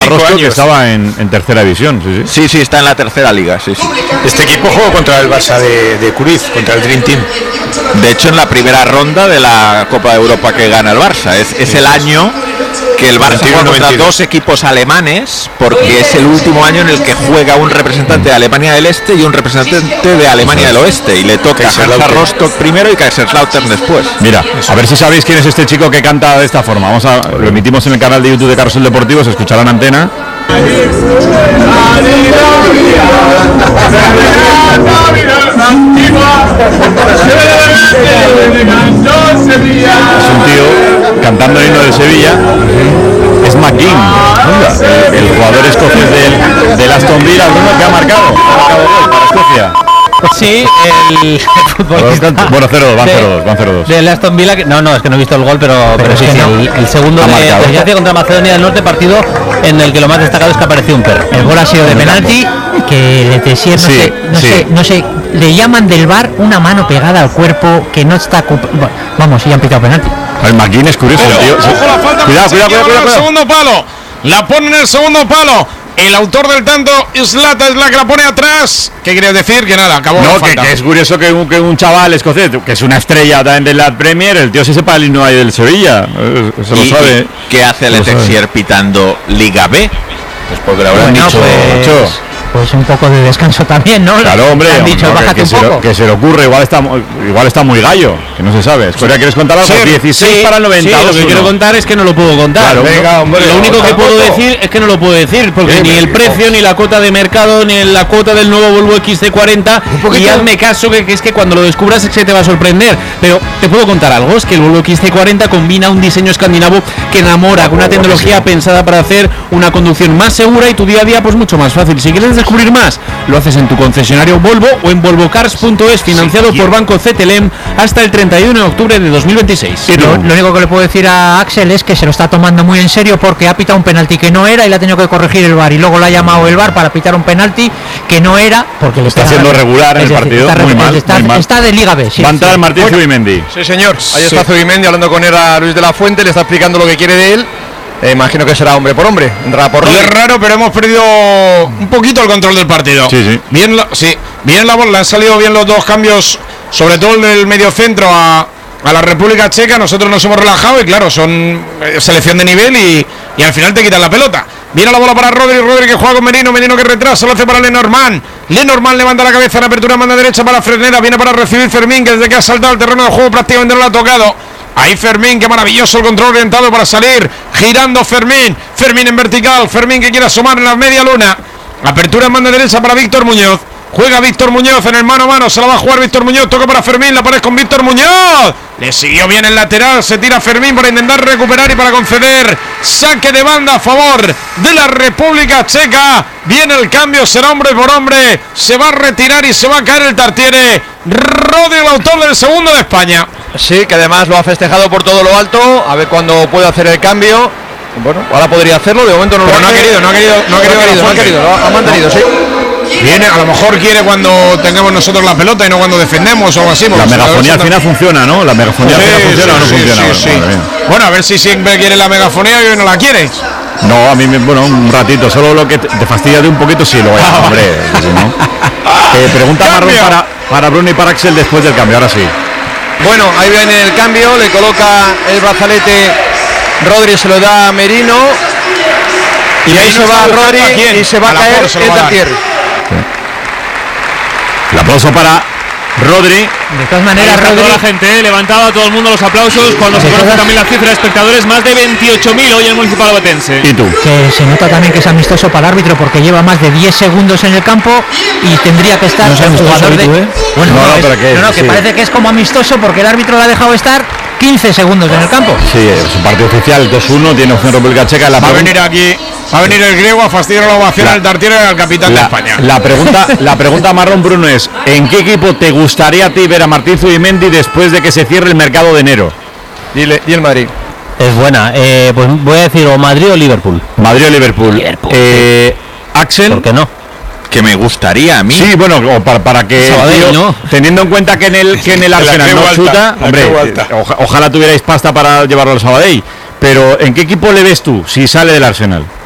Rostov, que estaba en tercera división. Sí, está en la tercera liga. Sí. Este equipo jugó contra el Barça de Cruyff, contra el Dream Team. De hecho, en la primera ronda de la Copa de Europa que gana el Barça. Es el año que el Barça juega contra dos equipos alemanes, porque es el último año en el que juega un representante de Alemania del Este y un representante de Alemania del Oeste, y le toca a Rostock primero y Kaiserslautern después. Mira, a ver si sabéis quién es este chico que canta de esta forma. Lo emitimos en el canal de YouTube de Carrusel Deportivo, se escuchará en antena. Es un tío cantando el himno del Sevilla. Es McGinn, el jugador escocés del Aston Villa, que ha marcado gol para Escocia. Sí, el futbolista. Bueno, 0-2, van 0-2. Del Aston Villa, no, es que no he visto el gol, pero sí, el segundo de Georgia contra Macedonia del Norte, partido en el que lo más destacado es que apareció un perro. El gol ha sido de penalti, que le decían, no sé, le llaman del VAR una mano pegada al cuerpo que no está... Bueno, vamos, ya han pitado penalti. El McGinn es curioso, tío. Ojo la falta. Cuidado. El segundo palo. La pone en el segundo palo. El autor del tanto, Zlata, es la que la pone atrás. ¿Qué quieres decir? Que nada, acabó la falta. Que es curioso que un chaval escocés, que es una estrella también de la Premier, el tío se sepa el himno ahí del Sevilla. Eso lo sabe. ¿Qué hace el Texier pitando Liga B? Pues porque le habrán dicho... Pues un poco de descanso también, ¿no? Claro, hombre, han dicho, bájate un poco. Que se le ocurre, igual está muy gallo, que no se sabe. Escoria, ¿quieres contar algo? 16 para el 92. Sí, lo que quiero contar es que no lo puedo contar. Claro, venga, hombre, lo único que puedo decir es que no lo puedo decir, porque ni el precio, ni la cuota de mercado, ni la cuota del nuevo Volvo XC40, y hazme caso que es que cuando lo descubras es que te va a sorprender. Pero te puedo contar algo, es que el Volvo XC40 combina un diseño escandinavo que enamora, con una tecnología pensada para hacer una conducción más segura y tu día a día pues mucho más fácil. Si quieres descubrir más, lo haces en tu concesionario Volvo o en volvocars.es, financiado por Banco CTLM hasta el 31 de octubre de 2026. Lo único que le puedo decir a Axel es que se lo está tomando muy en serio, porque ha pitado un penalti que no era y le ha tenido que corregir el VAR, y luego le ha llamado el VAR para pitar un penalti que no era, porque le está haciendo regular en el partido. Muy mal. Está de Liga B. Va a entrar Martín Zubimendi. Sí, señor. Ahí está Zubimendi hablando con él a Luis de la Fuente, le está explicando lo que quiere de él. Imagino que será hombre por hombre. Entrará por es raro, pero hemos perdido un poquito el control del partido. Sí. Bien la bola, han salido bien los dos cambios, sobre todo el del medio centro a la República Checa. Nosotros nos hemos relajado y claro, son selección de nivel y al final te quitan la pelota. Viene la bola para Rodri que juega con Merino que retrasa, lo hace para Lenormand levanta la cabeza en apertura, manda derecha para Fresneda, viene para recibir Fermín, que desde que ha saltado el terreno de juego prácticamente no lo ha tocado. Ahí Fermín, qué maravilloso el control orientado para salir, girando Fermín en vertical, Fermín que quiere asomar en la media luna. Apertura en banda derecha para Víctor Muñoz. Juega Víctor Muñoz en el mano a mano, se la va a jugar Víctor Muñoz, toca para Fermín, la pared con Víctor Muñoz. Le siguió bien el lateral, se tira Fermín para intentar recuperar y para conceder saque de banda a favor de la República Checa. Viene el cambio, será hombre por hombre, se va a retirar y se va a caer el Tartiere. Rodri, el autor del segundo de España. Sí, que además lo ha festejado por todo lo alto, a ver cuándo puede hacer el cambio. Bueno, ahora podría hacerlo, de momento no lo ha querido, lo ha mantenido, sí. Viene, a lo mejor quiere cuando tengamos nosotros la pelota y no cuando defendemos o algo así. La megafonía al final funciona, ¿no? La megafonía al final funciona o no funciona. Sí. Bueno, a ver si siempre quiere la megafonía y hoy no la quieres. No, a mí, un ratito, solo lo que te fastidia de un poquito, sí, lo voy a hombre. ¿No? Pregunta Marrón para Bruno y para Axel después del cambio, ahora sí. Bueno, ahí viene el cambio, le coloca el brazalete, Rodri se lo da a Merino, y ahí se va Rodri y se va a caer el Tartiere. El aplauso para Rodri. De todas maneras, Rodri, la gente levantaba todo el mundo los aplausos cuando se conoce también la cifra de espectadores, más de 28.000 hoy en el Municipal Obetense. ¿Y tú? Que se nota también que es amistoso para el árbitro, porque lleva más de 10 segundos en el campo y tendría que estar el jugador de... Bueno, que parece que es como amistoso porque el árbitro lo ha dejado estar 15 segundos en el campo. Sí, es un partido oficial, 2-1, tiene opción República Checa. Va a venir el griego a fastidiar la ovación al Tartiere, al capitán de España. La pregunta Marrón, Bruno, es: ¿en qué equipo te gustaría a ti ver a Martín Zubimendi después de que se cierre el mercado de enero? Y el Madrid. Es buena, pues voy a decir o Madrid o Liverpool. Madrid o Liverpool. Axel. ¿Por qué no? Que me gustaría a mí. Sí, bueno, para que Sabadell, ¿no? Teniendo en cuenta que en el Arsenal no chuta, hombre, ojalá tuvierais pasta para llevarlo al Sabadell. Pero ¿en qué equipo le ves tú si sale del Arsenal?